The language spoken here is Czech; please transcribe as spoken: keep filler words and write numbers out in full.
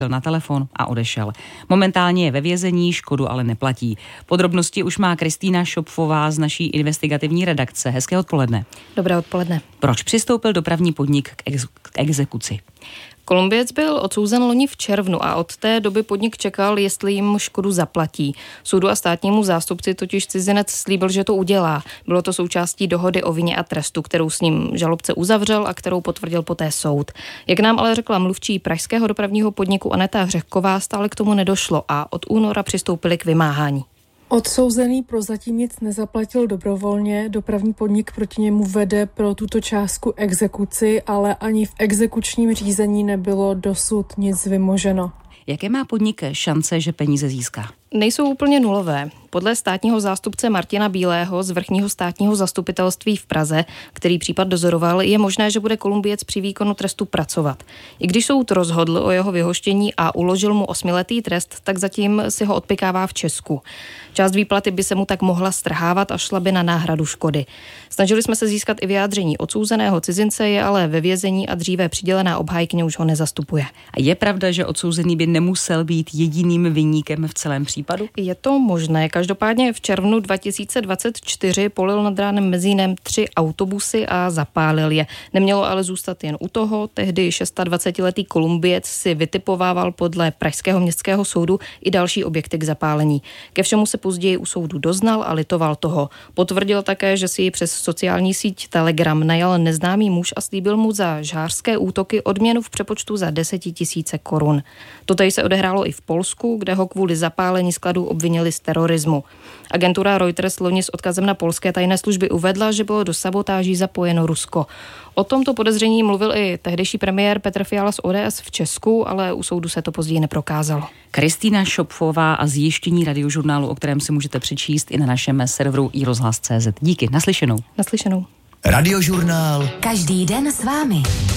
na telefon a odešel. Momentálně je ve vězení, škodu ale neplatí. Podrobnosti už má Kristýna Šopfová z naší investigativní redakce. Hezké odpoledne. Dobré odpoledne. Proč přistoupil dopravní podnik k, ex- k exekuci? Kolumbiec byl odsouzen loni v červnu a od té doby podnik čekal, jestli jim škodu zaplatí. Soudu a státnímu zástupci totiž cizinec slíbil, že to udělá. Bylo to součástí dohody o vině a trestu, kterou s ním žalobce uzavřel a kterou potvrdil poté soud. Jak nám ale řekla mluvčí pražského dopravního podniku Aneta Hřehková, stále k tomu nedošlo a od února přistoupili k vymáhání. Odsouzený prozatím nic nezaplatil dobrovolně, dopravní podnik proti němu vede pro tuto částku exekuci, ale ani v exekučním řízení nebylo dosud nic vymoženo. Jaké má podnik šance, že peníze získá? Nejsou úplně nulové. Podle státního zástupce Martina Bílého z vrchního státního zastupitelství v Praze, který případ dozoroval, je možné, že bude Kolumbiec při výkonu trestu pracovat. I když soud rozhodl o jeho vyhoštění a uložil mu osmiletý trest, tak zatím si ho odpykává v Česku. Část výplaty by se mu tak mohla strhávat a šla by na náhradu škody. Snažili jsme se získat i vyjádření odsouzeného cizince, je ale ve vězení a dříve přidělená obhájkyně už ho nezastupuje. A je pravda, že odsouzený by nemusel být jediným viníkem v celém případu? Je to možné. Každopádně v červnu dva tisíce dvacet čtyři polil nad ránem Mezínem tři autobusy a zapálil je. Nemělo ale zůstat jen u toho. Tehdy dvacetišestiletý Kolumbiec si vytipovával podle pražského městského soudu i další objekty k zapálení. Ke všemu se později u soudu doznal a litoval toho. Potvrdil také, že si ji přes sociální síť Telegram najal neznámý muž a slíbil mu za žhářské útoky odměnu v přepočtu za desetitisíce korun. Totéž se odehrálo i v Polsku, kde ho kvůli zapálení skladů obvinili z terorismu. Agentura Reuters loni s odkazem na polské tajné služby uvedla, že bylo do sabotáží zapojeno Rusko. O tomto podezření mluvil i tehdejší premiér Petr Fiala z O D S v Česku, ale u soudu se to později neprokázalo. Kristýna Šopfová a zjištění Radiožurnálu, o kterém si můžete přečíst i na našem serveru i rozhlas tečka cé zet. Díky, naslyšenou. Naslyšenou. Radiožurnál. Každý den s vámi.